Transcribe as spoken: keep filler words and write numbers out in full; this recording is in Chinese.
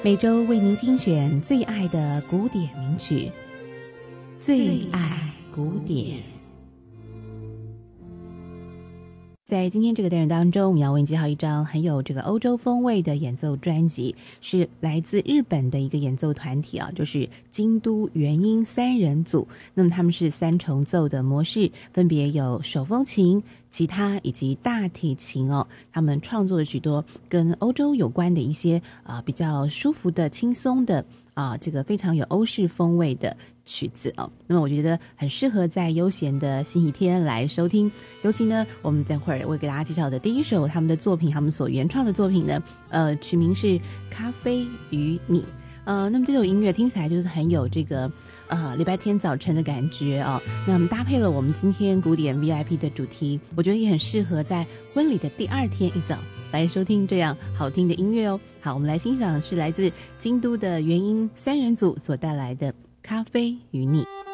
每周为您精选最爱的古典名曲，最爱古典。在今天这个单元当中，我们要为您介绍一张很有这个欧洲风味的演奏专辑，是来自日本的一个演奏团体啊，就是京都元音三人组。那么他们是三重奏的模式，分别有手风琴、吉他以及大提琴哦。他们创作了许多跟欧洲有关的一些啊、呃、比较舒服的、轻松的啊、呃、这个非常有欧式风味的曲子哦。那么我觉得很适合在悠闲的星期天来收听。尤其呢，我们等会儿会给大家介绍的第一首他们的作品，他们所原创的作品呢，呃，曲名是《咖啡与你》。呃，那么这首音乐听起来就是很有这个呃礼拜天早晨的感觉哦。那我们搭配了我们今天古典 V I P 的主题，我觉得也很适合在婚礼的第二天一早来收听这样好听的音乐哦。好，我们来欣赏是来自京都的元音三人组所带来的《咖啡与你》。